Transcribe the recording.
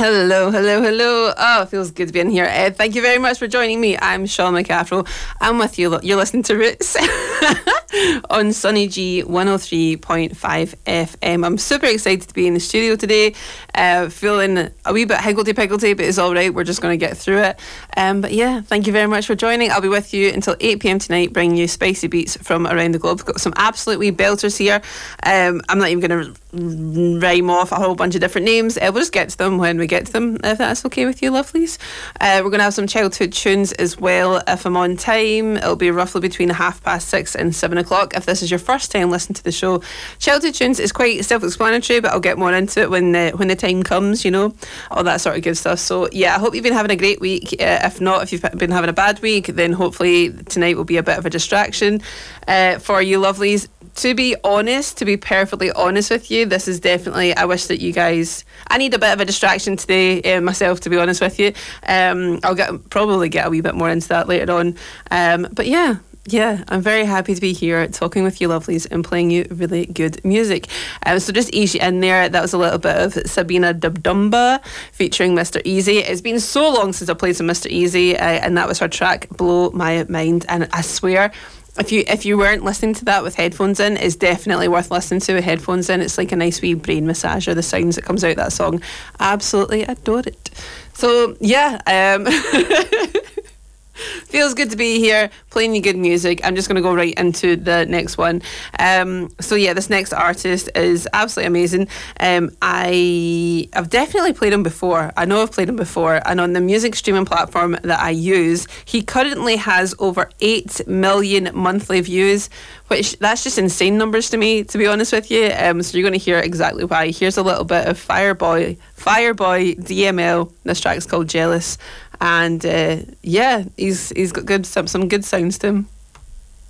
Hello, hello, hello. Oh, it feels good to be in here. Thank you very much for joining me. I'm Sean McCaffrell. I'm with you. You're listening to Roots on Sunny G 103.5 FM. I'm super excited to be in the studio today. Feeling a wee bit higgledy-piggledy, but it's all right. We're just going to get through it. But yeah, thank you very much for joining. I'll be with you until 8 p.m. tonight, bringing you spicy beats from around the globe. We've got some absolute wee belters here. I'm not even going to rhyme off a whole bunch of different names. We'll just get to them when we get to them, if that's okay with you, lovelies. We're going to have some childhood tunes as well. If I'm on time, it'll be roughly between 6:30 and 7 o'clock. If this is your first time listening to the show, childhood tunes is quite self-explanatory, but I'll get more into it when the time comes, you know, all that sort of good stuff. So yeah, I hope you've been having a great week. If not, if you've been having a bad week, then hopefully tonight will be a bit of a distraction for you lovelies. To be honest, to be perfectly honest with you, this is definitely, I wish that you guys, I need a bit of a distraction today myself, to be honest with you. I'll probably get a wee bit more into that later on. But yeah, I'm very happy to be here talking with you lovelies and playing you really good music. So just easy in there, that was a little bit of Sabina Dubdumba featuring Mr. Easy. It's been so long since I played some Mr. Easy, and that was her track Blow My Mind. And I swear, if you weren't listening to that with headphones in, it's definitely worth listening to with headphones in. It's like a nice wee brain massager, the sounds that comes out of that song. Absolutely adore it. So yeah, feels good to be here playing you good music. I'm just going to go right into the next one. So yeah, this next artist is absolutely amazing. I've definitely played him before. I know I've played him before, and on the music streaming platform that I use, he currently has over 8 million monthly views, which that's just insane numbers to me, to be honest with you. So you're going to hear exactly why. Here's a little bit of Fireboy DML. This track's called Jealous. And yeah, he's got some good sounds to him.